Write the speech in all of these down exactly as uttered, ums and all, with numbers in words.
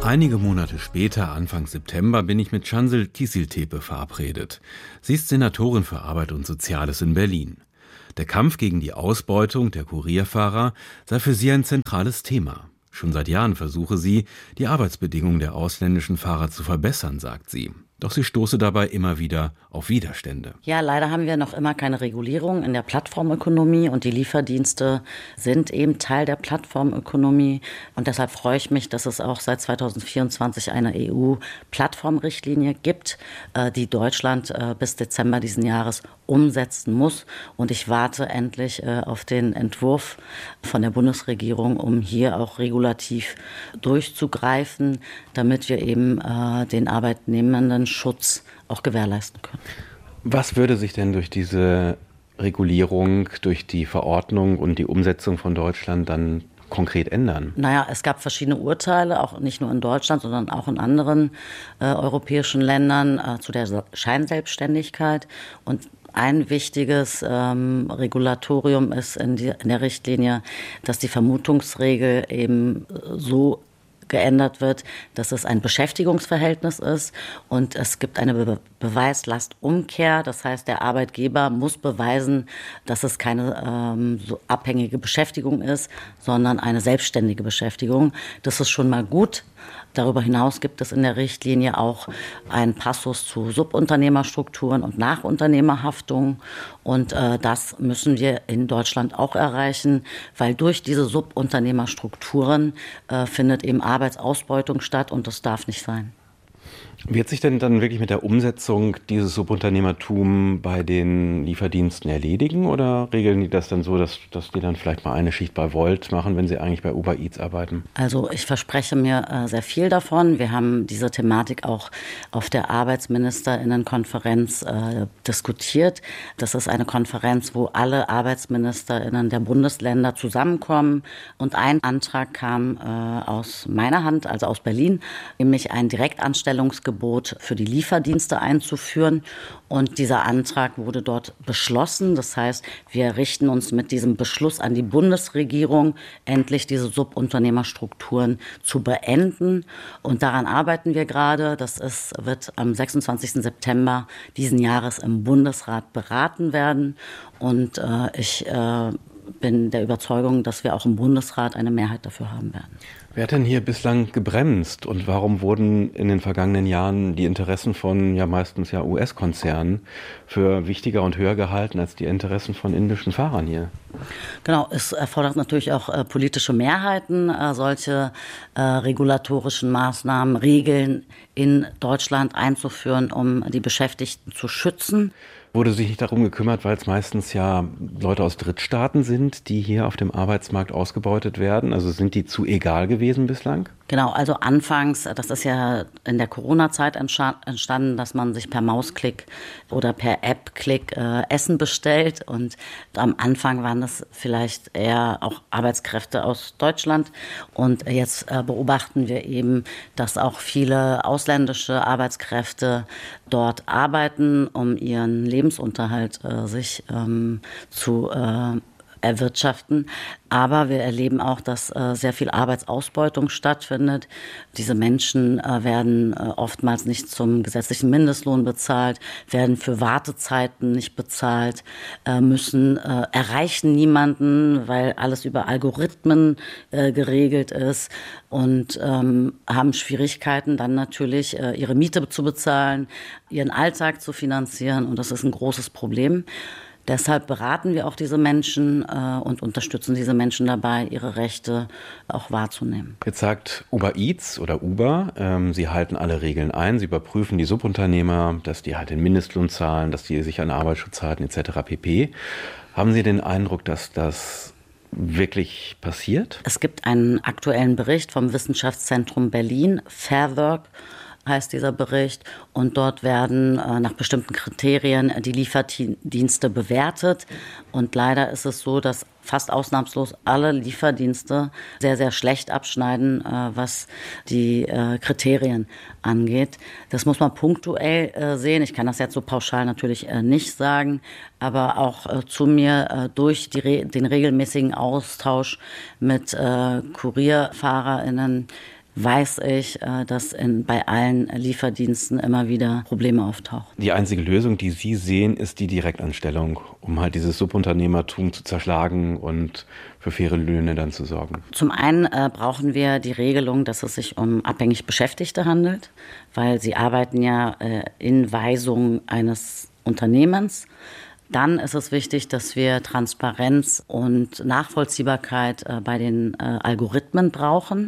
Einige Monate später, Anfang September, bin ich mit Şanzıl Kiciltepe verabredet. Sie ist Senatorin für Arbeit und Soziales in Berlin. Der Kampf gegen die Ausbeutung der Kurierfahrer sei für sie ein zentrales Thema. Schon seit Jahren versuche sie, die Arbeitsbedingungen der ausländischen Fahrer zu verbessern, sagt sie. Doch sie stoße dabei immer wieder auf Widerstände. Ja, leider haben wir noch immer keine Regulierung in der Plattformökonomie und die Lieferdienste sind eben Teil der Plattformökonomie. Und deshalb freue ich mich, dass es auch seit zweitausendvierundzwanzig eine E U-Plattformrichtlinie gibt, die Deutschland bis Dezember diesen Jahres umsetzen muss. Und ich warte endlich auf den Entwurf von der Bundesregierung, um hier auch regulativ durchzugreifen, damit wir eben den Arbeitnehmenden Schutz auch gewährleisten können. Was würde sich denn durch diese Regulierung, durch die Verordnung und die Umsetzung von Deutschland dann konkret ändern? Naja, es gab verschiedene Urteile, auch nicht nur in Deutschland, sondern auch in anderen äh, europäischen Ländern äh, zu der Scheinselbstständigkeit. Und ein wichtiges ähm, Regulatorium ist in, die, in der Richtlinie, dass die Vermutungsregel eben so geändert wird, dass es ein Beschäftigungsverhältnis ist und es gibt eine Be- Beweislastumkehr. Das heißt, der Arbeitgeber muss beweisen, dass es keine ähm, so abhängige Beschäftigung ist, sondern eine selbstständige Beschäftigung. Das ist schon mal gut. Darüber hinaus gibt es in der Richtlinie auch einen Passus zu Subunternehmerstrukturen und Nachunternehmerhaftung. Und äh, das müssen wir in Deutschland auch erreichen, weil durch diese Subunternehmerstrukturen äh, findet eben Arbeitsausbeutung statt und das darf nicht sein. Wird sich denn dann wirklich mit der Umsetzung dieses Subunternehmertum bei den Lieferdiensten erledigen oder regeln die das dann so, dass, dass die dann vielleicht mal eine Schicht bei Volt machen, wenn sie eigentlich bei Uber Eats arbeiten? Also ich verspreche mir äh, sehr viel davon. Wir haben diese Thematik auch auf der Arbeitsministerinnenkonferenz äh, diskutiert. Das ist eine Konferenz, wo alle Arbeitsministerinnen der Bundesländer zusammenkommen. Und ein Antrag kam äh, aus meiner Hand, also aus Berlin, nämlich ein Direktanstellungsgebot für die Lieferdienste einzuführen. Und dieser Antrag wurde dort beschlossen. Das heißt, wir richten uns mit diesem Beschluss an die Bundesregierung, endlich diese Subunternehmerstrukturen zu beenden. Und daran arbeiten wir gerade. Das ist, wird am sechsundzwanzigsten September diesen Jahres im Bundesrat beraten werden. Und äh, ich äh, bin der Überzeugung, dass wir auch im Bundesrat eine Mehrheit dafür haben werden. Wer hat denn hier bislang gebremst und warum wurden in den vergangenen Jahren die Interessen von ja meistens ja U S-Konzernen für wichtiger und höher gehalten als die Interessen von indischen Fahrern hier? Genau, es erfordert natürlich auch äh, politische Mehrheiten, äh, solche äh, regulatorischen Maßnahmen, Regeln in Deutschland einzuführen, um die Beschäftigten zu schützen. Wurde sich nicht darum gekümmert, weil es meistens ja Leute aus Drittstaaten sind, die hier auf dem Arbeitsmarkt ausgebeutet werden? Also sind die zu egal gewesen bislang? Genau, also anfangs, das ist ja in der Corona-Zeit entstanden, dass man sich per Mausklick oder per App-Klick äh, Essen bestellt. Und am Anfang waren das vielleicht eher auch Arbeitskräfte aus Deutschland. Und jetzt äh, beobachten wir eben, dass auch viele ausländische Arbeitskräfte dort arbeiten, um ihren Lebensunterhalt äh, sich ähm, zu äh, erwirtschaften. Aber wir erleben auch, dass äh, sehr viel Arbeitsausbeutung stattfindet. Diese Menschen äh, werden äh, oftmals nicht zum gesetzlichen Mindestlohn bezahlt, werden für Wartezeiten nicht bezahlt, äh, müssen äh, erreichen niemanden, weil alles über Algorithmen äh, geregelt ist und ähm, haben Schwierigkeiten, dann natürlich äh, ihre Miete zu bezahlen, ihren Alltag zu finanzieren. Und das ist ein großes Problem. Deshalb beraten wir auch diese Menschen äh, und unterstützen diese Menschen dabei, ihre Rechte auch wahrzunehmen. Jetzt sagt Uber Eats oder Uber, ähm, sie halten alle Regeln ein, sie überprüfen die Subunternehmer, dass die halt den Mindestlohn zahlen, dass die sich an Arbeitsschutz halten et cetera pp. Haben Sie den Eindruck, dass das wirklich passiert? Es gibt einen aktuellen Bericht vom Wissenschaftszentrum Berlin, Fair Work, heißt dieser Bericht. Und dort werden äh, nach bestimmten Kriterien die Lieferdienste bewertet. Und leider ist es so, dass fast ausnahmslos alle Lieferdienste sehr, sehr schlecht abschneiden, äh, was die äh, Kriterien angeht. Das muss man punktuell äh, sehen. Ich kann das jetzt so pauschal natürlich äh, nicht sagen, aber auch äh, zu mir äh, durch die Re- den regelmäßigen Austausch mit äh, KurierfahrerInnen weiß ich, dass in, bei allen Lieferdiensten immer wieder Probleme auftauchen. Die einzige Lösung, die Sie sehen, ist die Direktanstellung, um halt dieses Subunternehmertum zu zerschlagen und für faire Löhne dann zu sorgen. Zum einen äh, brauchen wir die Regelung, dass es sich um abhängig Beschäftigte handelt, weil sie arbeiten ja äh, in Weisung eines Unternehmens. Dann ist es wichtig, dass wir Transparenz und Nachvollziehbarkeit äh, bei den äh, Algorithmen brauchen.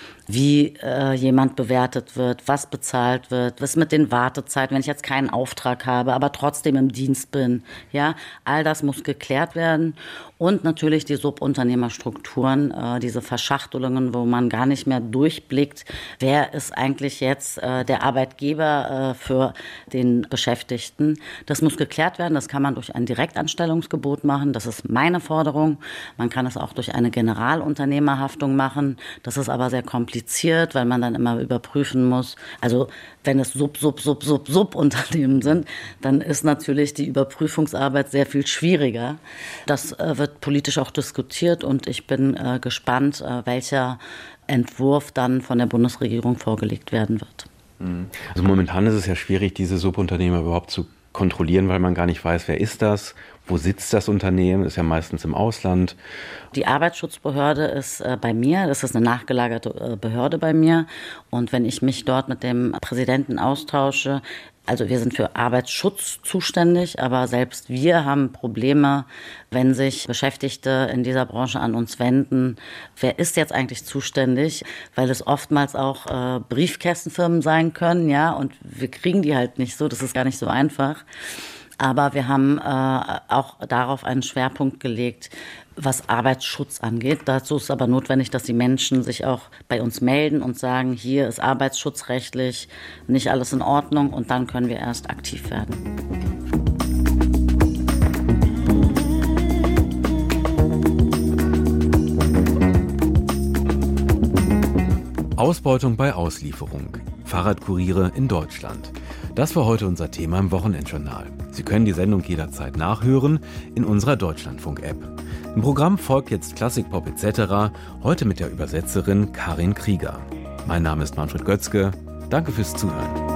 Wie äh, jemand bewertet wird, was bezahlt wird, was mit den Wartezeiten, wenn ich jetzt keinen Auftrag habe, aber trotzdem im Dienst bin. Ja, all das muss geklärt werden. Und natürlich die Subunternehmerstrukturen, äh, diese Verschachtelungen, wo man gar nicht mehr durchblickt, wer ist eigentlich jetzt äh, der Arbeitgeber äh, für den Beschäftigten. Das muss geklärt werden. Das kann man durch ein Direktanstellungsgebot machen. Das ist meine Forderung. Man kann es auch durch eine Generalunternehmerhaftung machen. Das ist aber sehr kompliziert, weil man dann immer überprüfen muss. Also wenn es Sub, Sub, Sub, Sub, Subunternehmen sind, dann ist natürlich die Überprüfungsarbeit sehr viel schwieriger. Das äh, wird politisch auch diskutiert und ich bin äh, gespannt, äh, welcher Entwurf dann von der Bundesregierung vorgelegt werden wird. Also momentan ist es ja schwierig, diese Subunternehmer überhaupt zu kontrollieren, weil man gar nicht weiß, wer ist das, wo sitzt das Unternehmen, ist ja meistens im Ausland. Die Arbeitsschutzbehörde ist äh, bei mir, das ist eine nachgelagerte äh, Behörde bei mir und wenn ich mich dort mit dem Präsidenten austausche, also wir sind für Arbeitsschutz zuständig, aber selbst wir haben Probleme, wenn sich Beschäftigte in dieser Branche an uns wenden. Wer ist jetzt eigentlich zuständig? Weil es oftmals auch äh, Briefkästenfirmen sein können, ja, und wir kriegen die halt nicht so, das ist gar nicht so einfach. Aber wir haben äh, auch darauf einen Schwerpunkt gelegt, was Arbeitsschutz angeht. Dazu ist aber notwendig, dass die Menschen sich auch bei uns melden und sagen, hier ist arbeitsschutzrechtlich nicht alles in Ordnung und dann können wir erst aktiv werden. Ausbeutung bei Auslieferung. Fahrradkuriere in Deutschland. Das war heute unser Thema im Wochenendjournal. Sie können die Sendung jederzeit nachhören in unserer Deutschlandfunk-App. Im Programm folgt jetzt Klassikpop et cetera, heute mit der Übersetzerin Karin Krieger. Mein Name ist Manfred Götzke. Danke fürs Zuhören.